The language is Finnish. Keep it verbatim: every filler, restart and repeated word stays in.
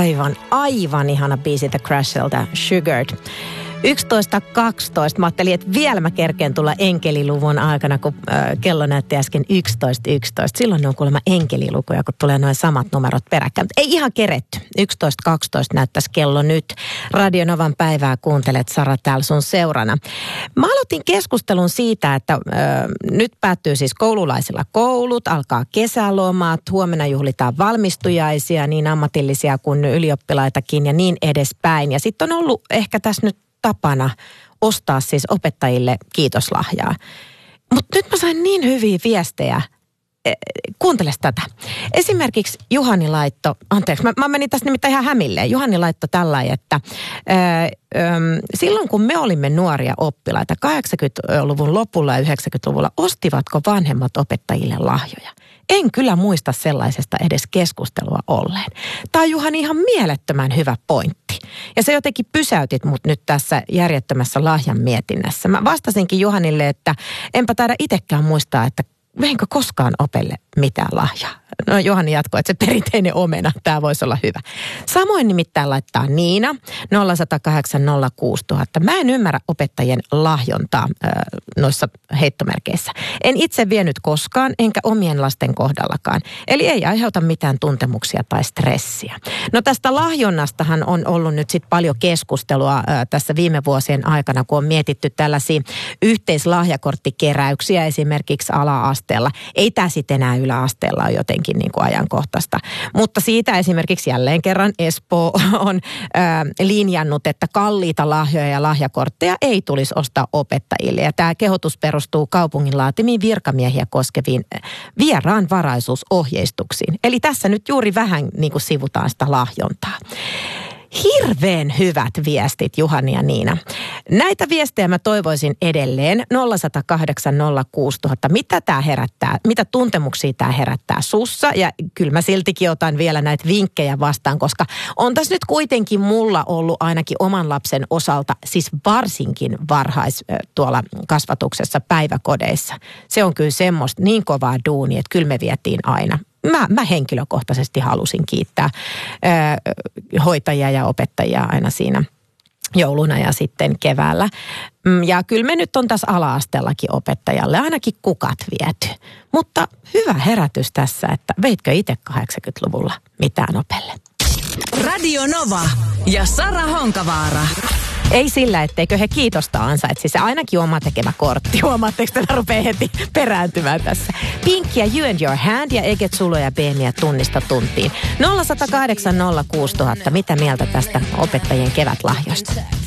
Aivan, aivan ihana biisi The Crashilta, Sugared. yksitoista kaksitoista. Mä ajattelin, että vielä mä kerkeen tulla enkeliluvun aikana, kun äh, kello näytti äsken yksitoista yksitoista. Silloin ne on kuulemma enkelilukuja, kun tulee noin samat numerot peräkkäin. Ei ihan keretty. yksitoista kaksitoista näyttäisi kello nyt. Radio Novan päivää kuuntelet, Sara, täällä sun seurana. Mä aloitin keskustelun siitä, että äh, nyt päättyy siis koululaisilla koulut, alkaa kesälomat, huomenna juhlitaan valmistujaisia, niin ammatillisia kuin ylioppilaitakin ja niin edespäin. Ja sitten on ollut ehkä tässä nyt tapana ostaa siis opettajille kiitoslahjaa. Mutta nyt mä sain niin hyviä viestejä. Kuunteles tätä. Esimerkiksi Juhani laitto, anteeksi, mä, mä menin tässä nimittäin ihan hämilleen. Juhani laitto tällainen, että ää, ää, silloin kun me olimme nuoria oppilaita kahdeksankymmentäluvun lopulla ja yhdeksänkymmentäluvulla, ostivatko vanhemmat opettajille lahjoja? En kyllä muista sellaisesta edes keskustelua olleen. Tämä on, Juhani, ihan mielettömän hyvä pointti. Ja se jotenkin pysäytit mut nyt tässä järjettömässä lahjan mietinnässä. Mä vastasinkin Juhanille, että enpä taida itsekään muistaa, että veinkö koskaan opelle mitään lahjaa. No Juhani jatkoi, että se perinteinen omena, tämä voisi olla hyvä. Samoin nimittäin laittaa Niina, nolla yksi nolla kahdeksan nolla kuusi nolla nolla nolla. Mä en ymmärrä opettajien lahjontaa äh, noissa heittomerkeissä. En itse vienyt koskaan, enkä omien lasten kohdallakaan. Eli ei aiheuta mitään tuntemuksia tai stressiä. No tästä lahjonnastahan on ollut nyt sit paljon keskustelua äh, tässä viime vuosien aikana, kun on mietitty tällaisia yhteislahjakorttikeräyksiä esimerkiksi ala-asteella. Ei tämä sitten enää yläasteella ole jotenkin niin kuin ajankohtaista. Mutta siitä esimerkiksi jälleen kerran Espoo on ää, linjannut, että kalliita lahjoja ja lahjakortteja ei tulisi ostaa opettajille. Ja tämä kehotus perustuu kaupungin laatimiin virkamiehiä koskeviin vieraanvaraisuusohjeistuksiin. Eli tässä nyt juuri vähän niin kuin sivutaan sitä lahjontaa. Hirveän hyvät viestit, Juhani ja Niina. Näitä viestejä mä toivoisin edelleen. nolla yksi nolla kahdeksan nolla kuusi nolla nolla nolla. Mitä tämä herättää? Mitä tuntemuksia tämä herättää sussa? Ja kyllä mä siltikin otan vielä näitä vinkkejä vastaan, koska on tässä nyt kuitenkin mulla ollut ainakin oman lapsen osalta, siis varsinkin varhais tuolla kasvatuksessa päiväkodeissa. Se on kyllä semmoista niin kovaa duunia, että kyllä me vietiin aina. Mä, mä henkilökohtaisesti halusin kiittää ö, hoitajia ja opettajia aina siinä jouluna ja sitten keväällä. Ja kyllä me nyt on tässä ala-asteellakin opettajalle ainakin kukat viety. Mutta hyvä herätys tässä, että veitkö itse kahdeksankymmentäluvulla mitään opelle? Radio Nova ja Sara Honkavaara. Ei sillä, etteikö he kiitosta ansaitsi. Se ainakin oma tekemä kortti. Huomaatteko, että rupeaa heti perääntymään tässä. Pinkkiä You and Your Hand ja Eget Sulo ja Beeniä tunnista tuntiin. nolla yksi nolla kahdeksan nolla kuusi nolla nolla nolla. Mitä mieltä tästä opettajien kevätlahjoista?